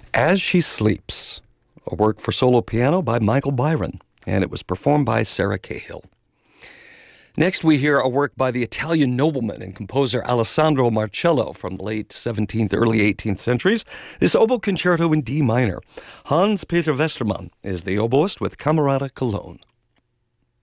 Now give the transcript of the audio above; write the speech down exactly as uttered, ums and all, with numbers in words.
As She Sleeps, a work for solo piano by Michael Byron, and it was performed by Sarah Cahill. Next, we hear a work by the Italian nobleman and composer Alessandro Marcello from the late seventeenth, early eighteenth centuries. This oboe concerto in D minor. Hans-Peter Westermann is the oboist with Camerata Cologne.